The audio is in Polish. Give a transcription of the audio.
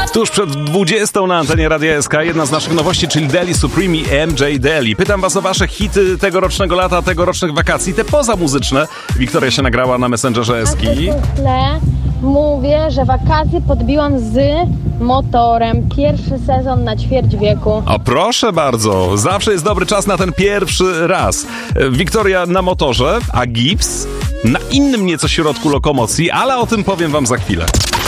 Tuż przed 20 na antenie Radia SK jedna z naszych nowości, czyli Deli Supreme i MJ Deli. Pytam was o wasze hity tegorocznego lata, tegorocznych wakacji, te pozamuzyczne. Wiktoria się nagrała na Messengerze Eski. Mówię, że wakacje podbiłam z motorem. Pierwszy sezon na ćwierć wieku. O, proszę bardzo, zawsze jest dobry czas na ten pierwszy raz. Wiktoria na motorze, a Gibbs na innym nieco środku lokomocji, ale o tym powiem wam za chwilę.